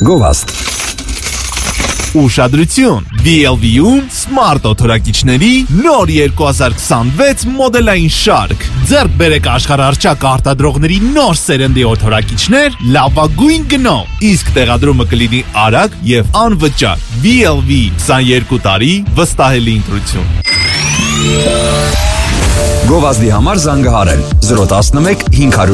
Գովաստ Ուշադրություն, BLV-ում Smart օթորակիչների նոր 2026 մոդելային շարք։ Ձեռք բերեք աշխարհառչակ արտադրողների նոր սերնդի օթորակիչներ լավագույն գնով, իսկ տեղադրումը կլինի արագ եւ անվճար։ BLV 22 տարի վստահելի ընտրություն։ Գովազդի համար զանգահարել 011 500